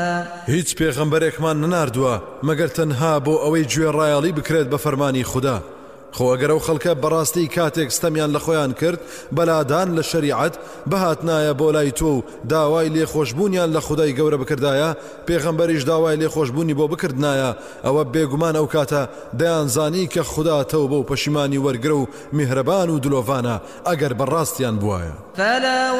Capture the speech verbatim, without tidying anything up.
هیچ پێغەمبەرێکمان نەناردووە مەگەر تەنها بۆ ئەوەی گوێڕایەڵی بکرێت بە فەرمانی خوددا. خۆ ئەگەر ئەو خەڵکە بەڕاستی کاتێک ستەمیان لە خۆیان کرد بەلادان لە شەریعەت بەهاتنایە بۆ لای تۆ و داوای لێخۆشببوونیان لە خودای گەورە بکردایە، پێغەمبەریش داوای لێخۆشببوونی بۆ بکردنایە، ئەوە بێگومان ئەو کاتە دەیانزانی کە خوددا تەوبە و پەشیمانی وەرگرە و میهرەبان و دلۆڤانە ئەگەر بەڕاستیان بوایە.